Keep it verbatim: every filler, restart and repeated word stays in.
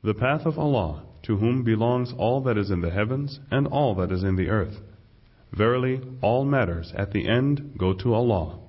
The path of Allah, to whom belongs all that is in the heavens and all that is in the earth. Verily, all matters at the end go to Allah.